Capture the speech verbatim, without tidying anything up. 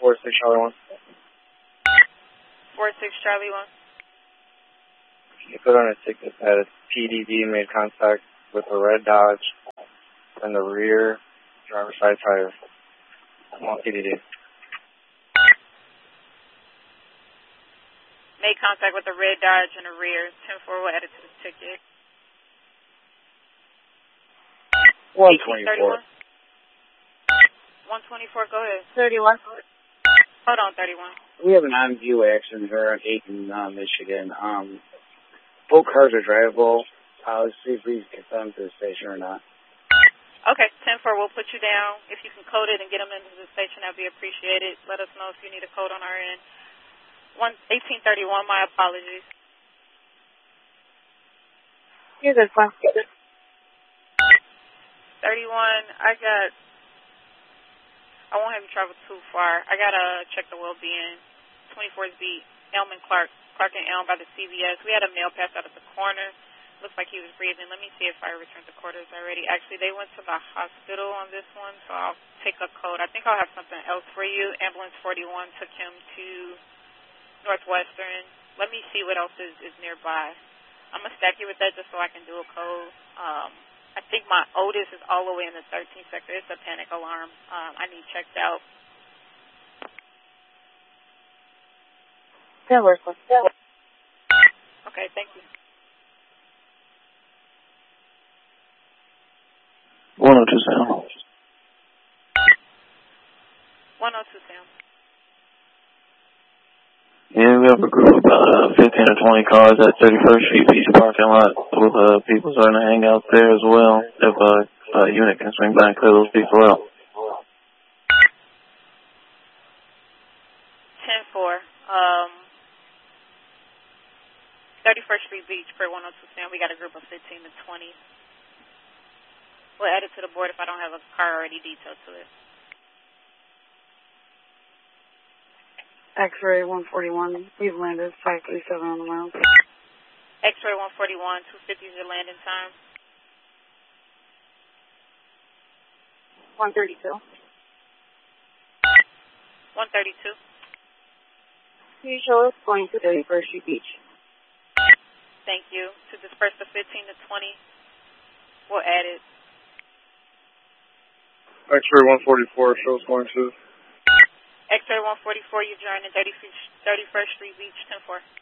four six Charlie one. four six Charlie one. You put on a ticket that a P D D made contact with a red Dodge and the rear driver's side tire. On P D D. Made contact with the red Dodge in the rear. ten four will add it to the ticket. one twenty-four. one twenty-four, go ahead. thirty-one. Hold on, thirty-one. We have an on-view accident here on eighth in uh, Michigan. Um, both cars are drivable. Uh, let's see if we can get them to the station or not. Okay, ten four, we'll put you down. If you can code it and get them into the station, that would be appreciated. Let us know if you need a code on our end. eighteen thirty-one, my apologies. You're good, Glenn. thirty-one, I got, I won't have you travel too far. I got to check the well-being. twenty-fourth beat, Elm and Clark, Clark and Elm by the C V S. We had a male pass out at the corner. Looks like he was breathing. Let me see if I returned to quarters already. Actually, they went to the hospital on this one, so I'll take a code. I think I'll have something else for you. Ambulance forty-one took him to Northwestern. Let me see what else is, is nearby. I'm going to stack you with that just so I can do a code. Um, I think my Otis is all the way in the thirteenth sector. It's a panic alarm. Um, I need checked out. That works. Okay, thank you. one oh two, Sam. one oh two, Sam. Yeah, we have a group of about uh, fifteen or twenty cars at thirty-first Street Beach parking lot with uh, people starting to hang out there as well. If uh, a unit can swing by and clear those people out. ten four. Um, thirty-first Street Beach per one oh two, Sam. We got a group of fifteen to twenty. We'll add it to the board if I don't have a car already detailed to it. X-ray one forty-one. We've landed five three seven on the ground. X-ray one forty-one, two fifty is your landing time. one thirty-two. one thirty-two. Can you show us going to thirty-first Street Beach? Thank you. To disperse the fifteen to twenty, we'll add it. X-ray one forty-four shows going to. X-ray one forty-four, you join in thirty-first Street Beach, ten four.